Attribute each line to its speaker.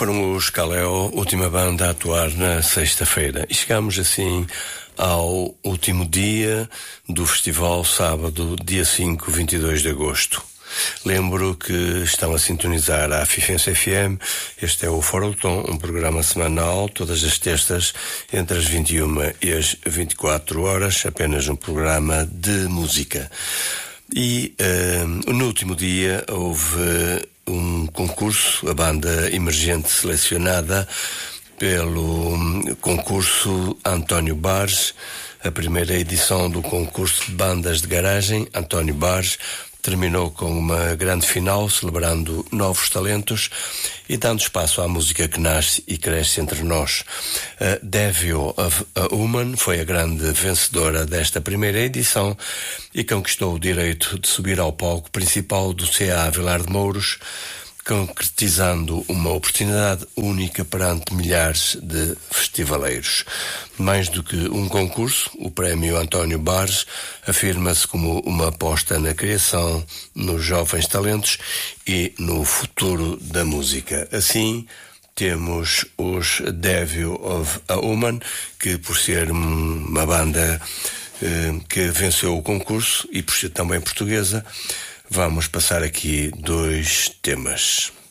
Speaker 1: Foram os Kaleo, última banda a atuar na sexta-feira. E chegamos assim ao último dia do festival, sábado, dia 5, 22 de agosto. Lembro que estão a sintonizar a Fifense FM. Este é o Fora do Tom, um programa semanal, todas as terças, entre as 21 e as 24 horas, apenas um programa de música. E no último dia houve um concurso, a banda emergente selecionada pelo concurso António Bares, a primeira edição do concurso de bandas de garagem. António Bares terminou com uma grande final, celebrando novos talentos e dando espaço à música que nasce e cresce entre nós. A Devil of a Woman foi a grande vencedora desta primeira edição e conquistou o direito de subir ao palco principal do CA Vilar de Mouros, concretizando uma oportunidade única perante milhares de festivaleiros. Mais do que um concurso, o Prémio António Bares afirma-se como uma aposta na criação, nos jovens talentos e no futuro da música. Assim, temos os Devil of a Woman, que por ser uma banda que venceu o concurso e por ser também portuguesa, vamos passar aqui dois temas.